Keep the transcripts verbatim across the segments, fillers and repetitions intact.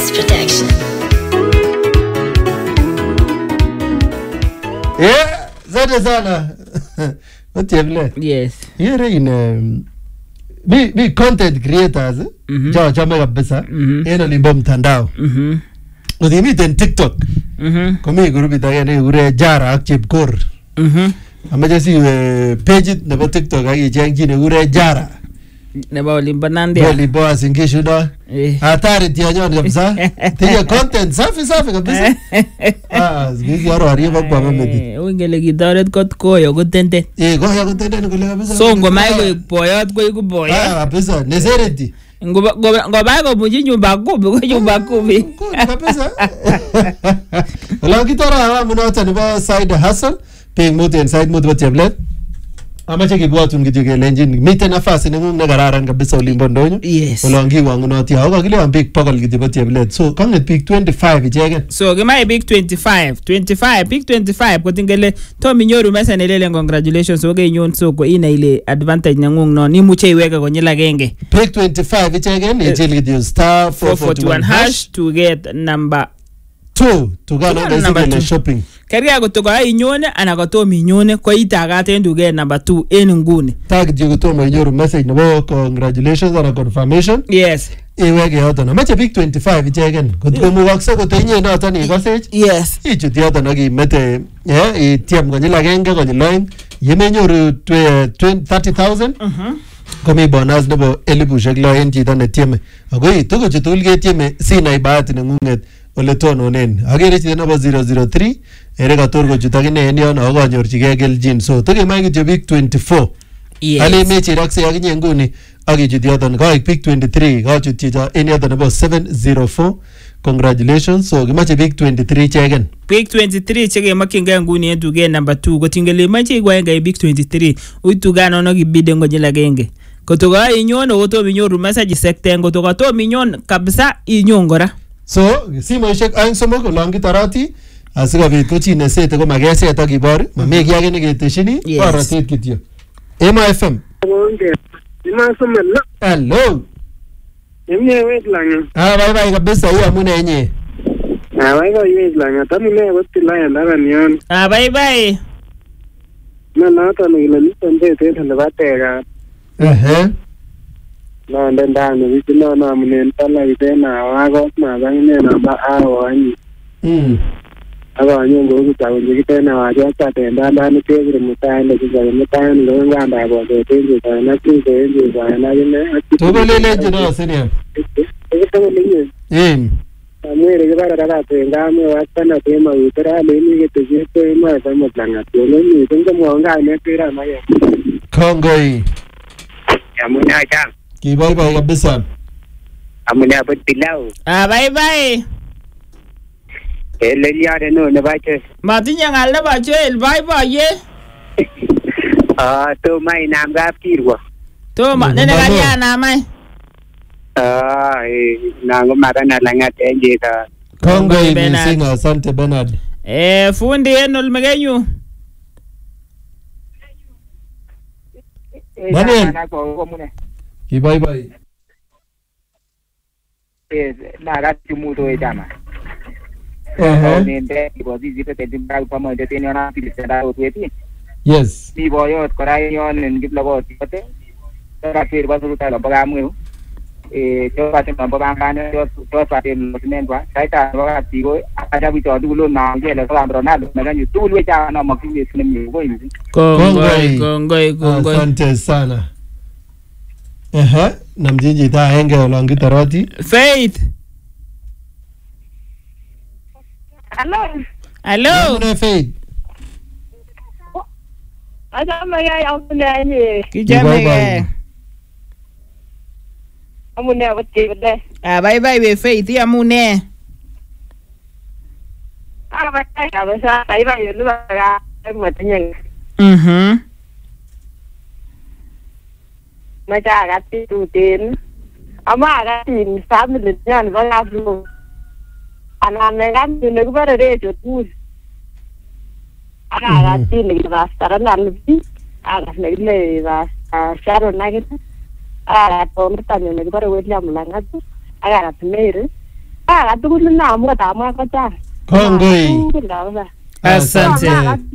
Mix Production. Yeah, zade sana. What you have? Yes. Here in um, we we content creators. Mhm. Jawa chama kabisa. Mhm. Eno limbo mtandao. Mhm. Udimiten TikTok. Mhm. Komi group itagene ure Jara ak Chepkor. Mhm. Amaje si page nebo TikTok ak icheng chine ure Jara. Nebo limbo nandi. Boli boss ingishu do. Eh. Hatari tionyon kabisa. Tiye content safi safi kabisa. Ah, zigi yaro ariba kwa mamedi. Eh, ungele kitoret kot koyo kotende. Eh, goya kutende nikule kabisa. So ngomai koik boyot koiku boyot. Ah, kabisa. Nesereti. Ngoba ngoba komuji nyumba kumi ko nyumba kumi. Kabisa. Wala kitara hawa mnota ni ba side hustle. Ping muti and side muti bateblet. Amache kibwatun kityo kele engine miten nafasi nengung nekararan kabisa olimbo ndonyo. Yes. Olon kiwangunoti ako kakile big pokol kityo bateblet. So kanget big twenty-five icheken. So kimai big twenty-five, twenty-five, big twenty-five kotingele Tommy nyoru message nelele congratulations okay nyon soko ina ile advantage nengung non imuche iweke konyil agenge. Big twenty-five icheken ichil kityo star four forty-one hash to get number two tukana basically shopping. Kerga kutoka inyone ana kotomi inyone ko itagate nduge number two en nguni. Tag you kutomo inyoru message nebo congratulations and confirmation. Yes. Iwege yoton. Amache big twenty-five icheken. Kotko mugakse kotenye noton ikosech. Yes. Ichut yoton ak imete yeah, itiem konyil agenge konyil oeng. Yemenyoru thirty thousand. Mhm. Komi bonus nebo elibushek lo en chito netieme. Ako ituko chutul ketieme sinai bahati nengunget ole tononen. Agere chito nebo zero zero three ere kator kochut akine en yon ako kanyorchigei keljin. So tukemai kityo big twenty-four. Yes. Ale mechirakse akinye nguni akichut yoton kaik big twenty-three kachut chito en yoton nebo seven zero four. Congratulations. So kimache big twenty-three cheken. Big twenty-three cheke makinga nguni en tuge number two kotingele mache igwaenga big twenty-three uitugano no kibide ngonyil agenge. Kotoka inyon oto minyoru message sekte ngotoka to minyon kabisa inyon kora. So simoishek aeng somok olon kitarati asikobit ko chi nesete ko makeset ak ibor mame kiy age neketeshini borotet kityo. Ema F M. Hello. Emye wet lang. Ah, bye bye kabisa huyu amune yenye. Ah, bye bye wet lang. Tamine wetila ndaran yon. Ah, bye bye. Na nata nikile nisonde tete nebatega. Eh. Na ndenda ni vitino na mnen tala itena wago na bangine namba awo anyi. Mm. Aba nyongo kutawenje kitena wajo tatenda ndani tegre mutane kizaye mutane longa ndabo tetenje kana kitenje kana ine. Tobelele jino senior. Ekito linye. Em. Amere kibara dada tengame watana tema utara leni ketejete ma kama planga toleni tengo mwanga ne pira maya. Kongoi. Amuna cha. Ki bye bye kabisa. Amuna batilau. Ah, bye bye. Ele yare no ne bache. Matinya ngal ne bache el bye bye ye. Ah, to mai nam gap kirwa. To ma ne ne kanya na mai. Ah, na ngoma kana langa tenje ka. Kongoi missing asante Bernard. Eh, fundi enol megenyu. Daniel. Ki bye bye. Eh, na ga tumuto e jama. Eh. Nende ibo zizi te timba kama de tena na pilisa otweti. Yes. Ni boyot kora yon ngiblago tipote. Tara pir basu ta baga mu. Eh, to pate mambo bangane to to pate losinendwa. Saita baga tigo aja bito dulo na ngele ko Ronaldo na ganyu tulwe cha na makini sinemi go hivi. Kongoi, kongoi, kongoi. Asante sana. Eh, namjinji ta henge olon kitarati. Faith. Hello. Hello. Amune Faith. Ada maya amune ni. Kijame ke. Amune wati bade. Ah, bye bye we Faith ya mune. Ah, bye ka basa ai ba yulu ba matinya. Mhm. Maja ga ti tu tin. Ama ga tin family nyan ba la flu. Ana ne ga ni ne ba re jo tu. Ana ga tin ni ba stara na ni. Aga ne le ba sharo na ga. Aga to mta ne ne ba re William la ga. Aga na mere. Aka tugul na amu katamwa ko cha. Kongoi. Asante.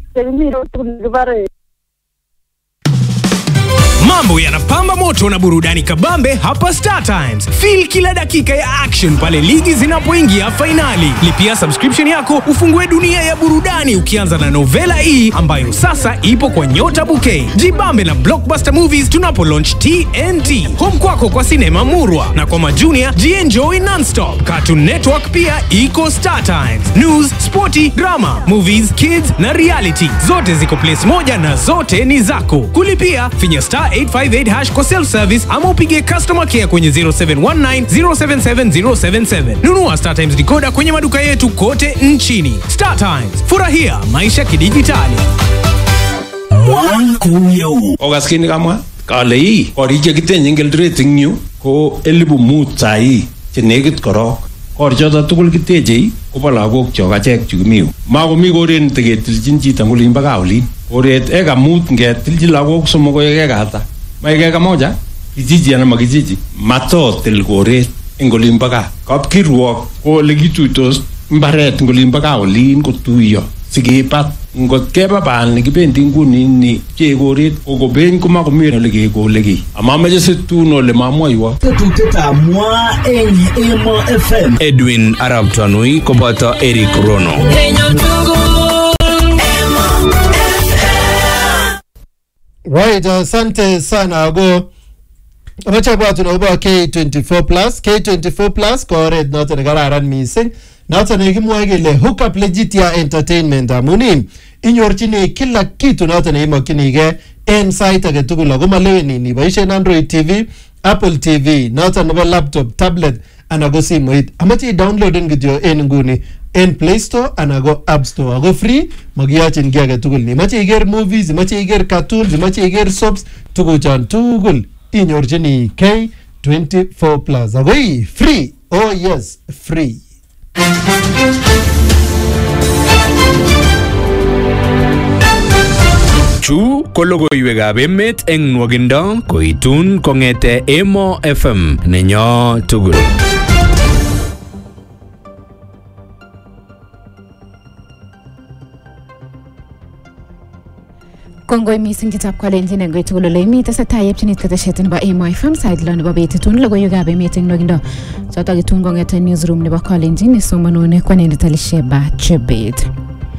Mambo yanapamba moto na burudani kabambe hapa Star Times. Feel kila dakika ya action pale ligi zinapoingia finali. Lipia subscription yako ufungue dunia ya burudani ukianza na Novela E ambayo sasa ipo kwa Nyota Bouquet. Jibambe na Blockbuster Movies tunapo launch T N T. Home kwako kwa sinema murwa na kwa majunia jienjoy non-stop. Cartoon Network pia iko Star Times. News, sporty, drama, movies, kids na reality. Zote ziko place moja na zote ni zako. Kulipia finya star eight five eight hash kwa self service ama upige customer care kwenye zero seven one nine zero seven seven zero seven seven. Nunua Star Times decoder kwenye maduka yetu kote nchini. Star Times, furahia maisha kidijitali. Ogaskini kamwa kale yi korije kitenye ngel rating yu ko elibu mut sai chenekit korok korjota tugul kiteje kobo lagok chok achek chukimiu makomi koren teketilchin chito ngolin mpaka olin koret eka mut ngetilchi lagok somok ko eka ata maikeka moja kijiji ana makijiji matotil koret ngolin mpaka kapkirwok ko ole kituitos mbaret ngolin mpaka olin kotuiyo sikipat ngot keba bal nekibendi nguni ni chekoret kokobeny komakomi ole kekole ki amameche situn ole mamwoiwo tetutetamwa eng Emo F M. Edwin Arab Tanui koboto Eric Rono. Right, asante sana ago. Amache bwatu na uba K twenty-four plus. K twenty-four plus ko oret noto ne kararan mising. Noto ne kimwoe kele Hookup Legitia Entertainment amunin inyorchini kila kitu noto ne imokyinige en site age tugul ako maleweni niboisien Android T V, Apple T V, noto nebo laptop, tablet ana ko simoit. Amache downloaden kityo en nguni en Play Store ana ko App Store. Ako free, magiyachin ki age tugul. Imache iger movies, imache iger cartoons, imache iger soaps, tuguchan tugul inyorchini K twenty-four plus. Ako hii free. Oh yes, free. Chu ko logoiwekab emet eng nwogindo koitun kongete Emo F M nenyo tugul. Kongoi mising kitab kalenjin eng goitugul ole imite tesetai yepchinit ketesiet nebo Emo F M side lo nebo betutun logoiwekab emet eng nwogindo. Choto kitun kongete newsroom nebo kalenjin isomanone kwanendet Alisheba Chebet.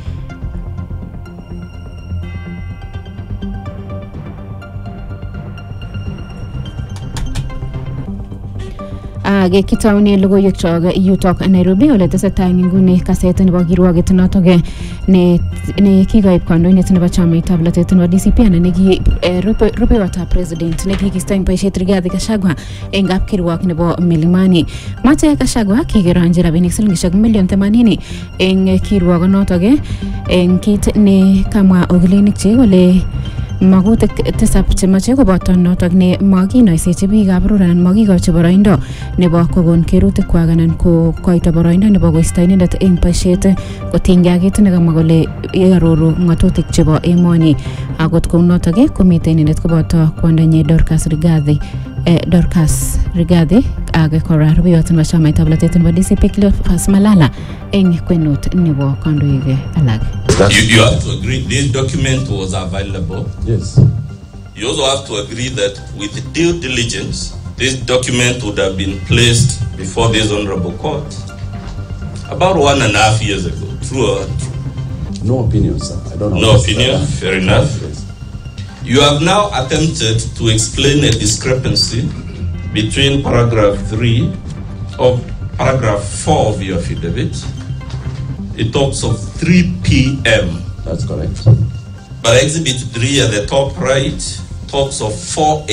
Age kitaune logoiwek chok yutok Nairobi ole tesetai nguni kaset nebo kirwoget notok ne ne kikoib kandoindet nebo chamaitab latet nebo D C P ana neki rupewatab president nekikisto eng boisiet Rigathi Gachagua eng kapkirwok nebo Milimani. Mache Gachagua kigeronji rabinik silingishek milion themanini eng kirwogo notok eng kit ne kamwa ogilenik che ole magutik tisap chemache koboto notok ne makinoisechi biikab ruran makikochi boroindo nebo kokon kerutik kwak anan ko koito boroindo nebo koisto inendet eng boisiet kotinygei ak kit nekamwa kole iaroru ng'atutik chebo emoni. Akot kou notok komite inendet koboto kwondonyi Dorcas Rigathi eh, Dorcas Rigathi ak kora rubeiwot nebo chamaitab latet nebo D C P Cleophas Malala eng kwenut nebo kandoik alak. You, you have to agree this document was available. yes You also have to agree that with due diligence, this document would have been placed before this honorable court about one and a half years ago. True or true? no opinion sir I don't know No opinion, fair enough. You have now attempted to explain a discrepancy between paragraph three of paragraph four of your affidavit. It talks of three p m that's correct But exhibit three at the top right talks of four